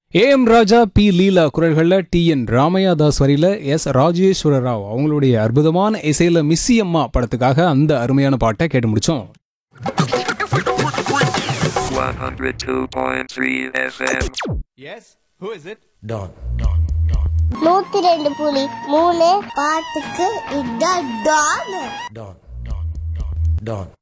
AM Raja, B லீலா குரல்களில் TN. Ramaiah Dass வரியில S. Rajeswara Rao அவங்களுடைய அற்புதமான இசையில மிஸ்ஸி அம்மா படத்துக்காக அந்த அருமையான பாட்டை கேட்டு முடிச்சோம். 102.3 FM. Yes, who is it? Don. 102.3 பாட்டுக்கு இதான் டான். Don. Don.